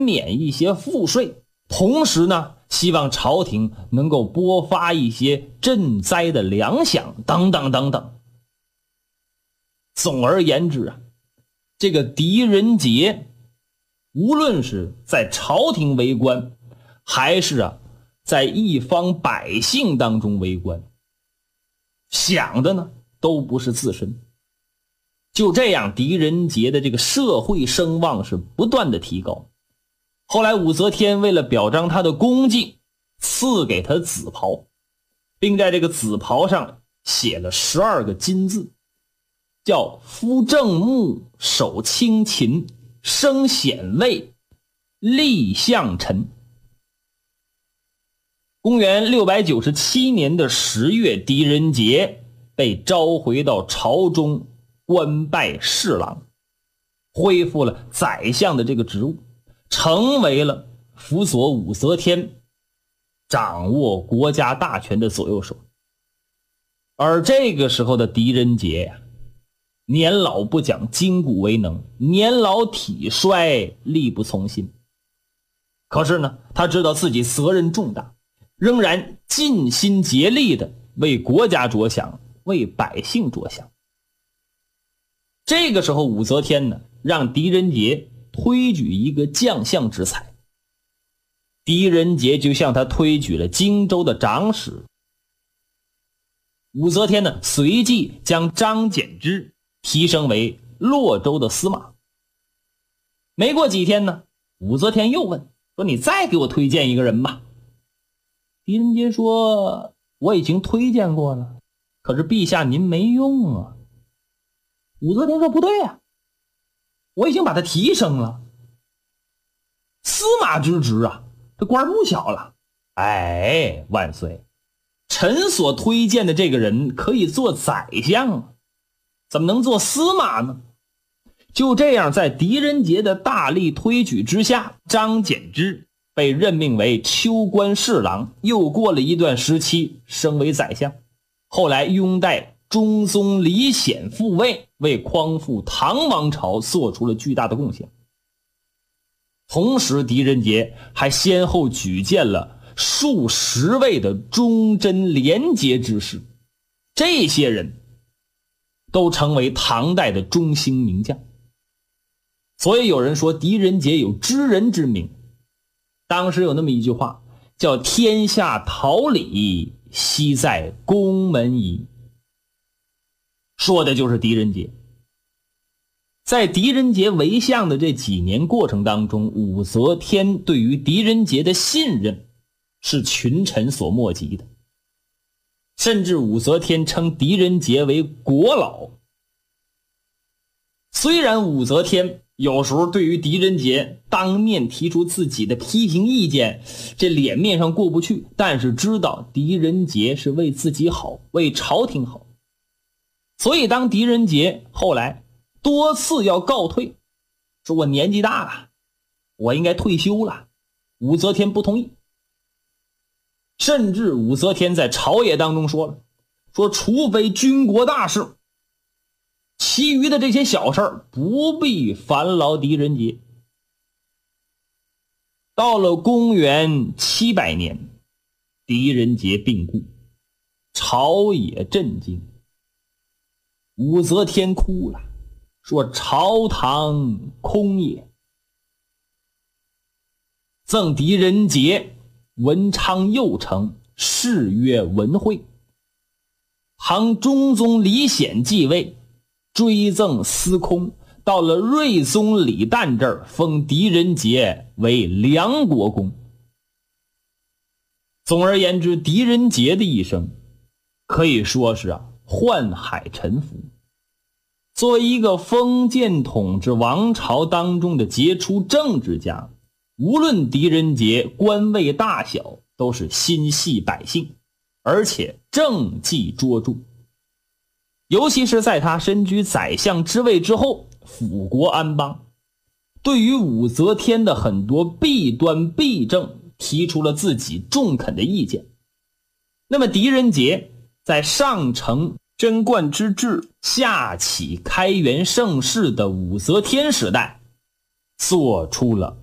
免一些赋税，同时呢，希望朝廷能够拨发一些赈灾的粮饷等等等等。总而言之啊，这个狄仁杰无论是在朝廷为官，还是在一方百姓当中为官，想的呢都不是自身。就这样，狄仁杰的这个社会声望是不断的提高。后来武则天为了表彰他的功绩，赐给他紫袍，并在这个紫袍上写了12个金字，叫夫正木，手清勤，升显位，立相臣。公元697年的10月，狄仁杰被召回到朝中，官拜侍郎，恢复了宰相的这个职务，成为了辅佐武则天掌握国家大权的左右手。而这个时候的狄仁杰呀，年老不讲筋骨为能，年老体衰，力不从心。可是呢，他知道自己责任重大，仍然尽心竭力的为国家着想，为百姓着想。这个时候武则天呢，让狄仁杰推举一个将相之才，狄仁杰就向他推举了荆州的长史。武则天呢，随即将张柬之提升为洛州的司马。没过几天呢，武则天又问说：“你再给我推荐一个人吧。”狄仁杰说：“我已经推荐过了，可是陛下您没用啊。”武则天说：“不对啊，我已经把他提升了，司马之职啊，这官不小了。”哎，万岁，臣所推荐的这个人可以做宰相啊，怎么能做司马呢？就这样，在狄仁杰的大力推举之下，张柬之被任命为秋官侍郎，又过了一段时期升为宰相。后来拥戴中宗李显复位，为匡复唐王朝做出了巨大的贡献。同时狄仁杰还先后举荐了数十位的忠贞廉洁之士，这些人都成为唐代的中兴名将。所以有人说狄仁杰有知人之明。当时有那么一句话叫天下桃李，悉在宫门仪，说的就是狄仁杰。在狄仁杰为相的这几年过程当中，武则天对于狄仁杰的信任是群臣所莫及的，甚至武则天称狄仁杰为国老。虽然武则天有时候对于狄仁杰当面提出自己的批评意见，这脸面上过不去，但是知道狄仁杰是为自己好，为朝廷好。所以当狄仁杰后来多次要告退，说我年纪大了，我应该退休了，武则天不同意。甚至武则天在朝野当中说了，说除非军国大事，其余的这些小事不必烦劳狄仁杰。到了公元700年，狄仁杰病故，朝野震惊，武则天哭了，说朝堂空也。赠狄仁杰文昌右丞，谥曰文惠。唐中宗李显继位，追赠司空，到了睿宗李旦这儿，封狄仁杰为梁国公。总而言之，狄仁杰的一生可以说是宦海沉浮。作为一个封建统治王朝当中的杰出政治家，无论狄仁杰官位大小，都是心系百姓，而且政绩卓著。尤其是在他身居宰相之位之后，辅国安邦，对于武则天的很多弊端弊政提出了自己中肯的意见。那么狄仁杰在上承贞观之治，下启开元盛世的武则天时代，做出了